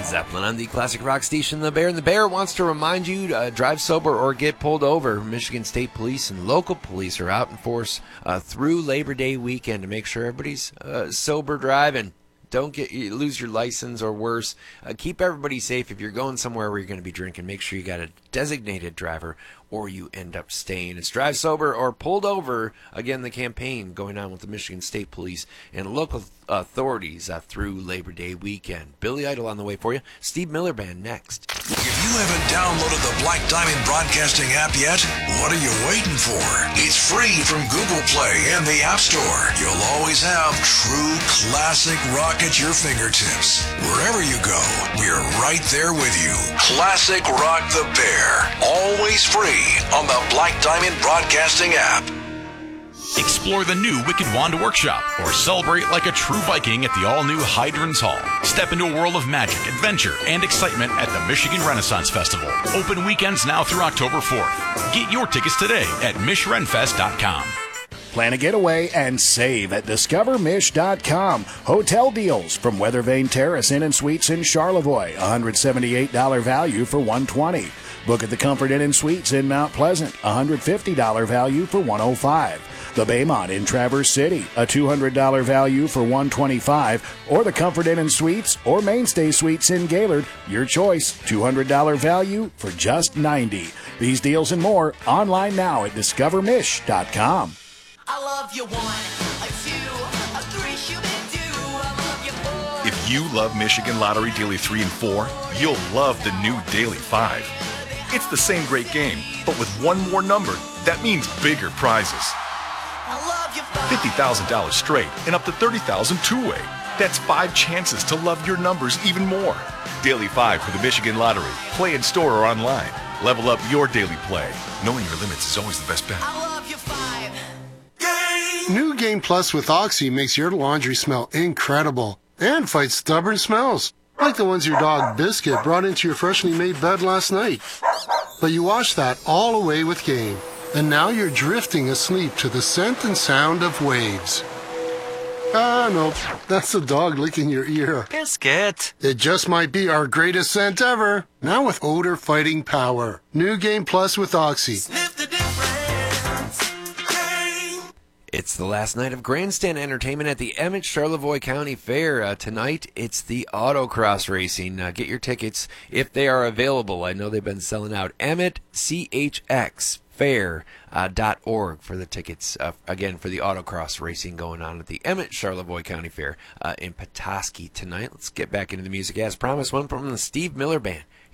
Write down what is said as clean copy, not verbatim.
Zeppelin on the Classic Rock Station, The Bear. And The Bear wants to remind you to drive sober or get pulled over. Michigan State Police and local police are out in force through Labor Day weekend to make sure everybody's sober driving. Don't lose your license or worse. Keep everybody safe. If you're going somewhere where you're going to be drinking, make sure you got a designated driver or you end up staying. It's Drive Sober or Pulled Over. Again, the campaign going on with the Michigan State Police and local authorities through Labor Day weekend. Billy Idol on the way for you. Steve Miller Band next. If you haven't downloaded the Black Diamond Broadcasting app yet, what are you waiting for? It's free from Google Play and the App Store. You'll always have true classic rock at your fingertips. Wherever you go, we're right there with you. Classic Rock the Bear. Always free on the Black Diamond Broadcasting app. Explore the new Wicked Wand Workshop or celebrate like a true Viking at the all-new Hydrants Hall. Step into a world of magic, adventure, and excitement at the Michigan Renaissance Festival. Open weekends now through October 4th. Get your tickets today at MishRenFest.com. Plan a getaway and save at DiscoverMish.com. Hotel deals from Weathervane Terrace Inn and Suites in Charlevoix. $178 value for $120. Book at the Comfort Inn and Suites in Mount Pleasant. $150 value for $105. The Baymont in Traverse City, a $200 value for $125, or the Comfort Inn and Suites or Mainstay Suites in Gaylord, your choice, $200 value for just $90. These deals and more online now at DiscoverMish.com. I love you 1, 2, 3, shoo-be-doo. I love you 4. If you love Michigan Lottery Daily 3 and 4, you'll love the new Daily 5. It's the same great game, but with one more number, that means bigger prizes. $50,000 straight and up to $30,000 two-way. That's 5 chances to love your numbers even more. Daily 5 for the Michigan Lottery. Play in store or online. Level up your daily play. Knowing your limits is always the best bet. I love you 5. New Game Plus with Oxy makes your laundry smell incredible and fights stubborn smells, like the ones your dog Biscuit brought into your freshly made bed last night. But you washed that all away with Game, and now you're drifting asleep to the scent and sound of waves. Ah, no, that's the dog licking your ear. Biscuit. It just might be our greatest scent ever. Now with odor fighting power. New Game Plus with Oxy. Sniff the difference. Game. It's the last night of grandstand entertainment at the Emmett Charlevoix County Fair. Tonight, it's the autocross racing. Get your tickets if they are available. I know they've been selling out. EmmettCHXFair.org for the tickets. Again, for the autocross racing going on at the Emmett Charlevoix County Fair in Petoskey tonight. Let's get back into the music as promised. One from the Steve Miller Band.